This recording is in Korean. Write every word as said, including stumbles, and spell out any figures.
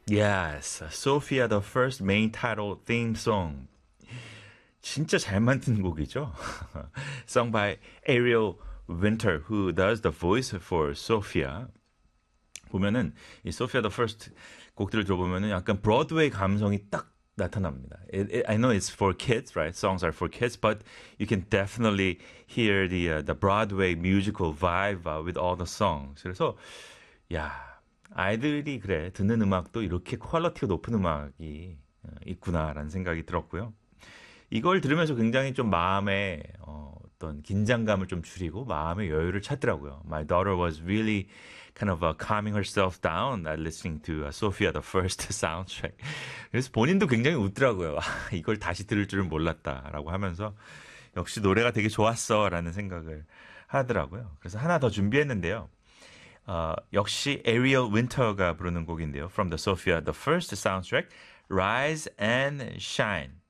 Yes, Sophia the First main title theme song. 진짜 잘 만든 곡이죠. Sung by Ariel Winter, who does the voice for Sophia. 보면은 이 Sophia the First 곡들을 들어보면은 약간 브로드웨이 감성이 딱 나타납니다. It, it, I know it's for kids, right? Songs are for kids, but you can definitely hear the uh, the Broadway musical vibe uh, with all the songs. 그래서 야, 아이들이 그래 듣는 음악도 이렇게 퀄리티가 높은 음악이 어, 있구나라는 생각이 들었고요. 이걸 들으면서 굉장히 좀 마음에 어, 어떤 긴장감을 좀 줄이고 마음의 여유를 찾더라고요. My daughter was really kind of uh, calming herself down uh, listening to uh, Sophia the First soundtrack. 그래서 본인도 굉장히 웃더라고요. 아, 이걸 다시 들을 줄은 몰랐다라고 하면서 역시 노래가 되게 좋았어라는 생각을 하더라고요. 그래서 하나 더 준비했는데요. 어, 역시 Ariel Winter가 부르는 곡인데요. From the Sophia the First soundtrack, Rise and Shine.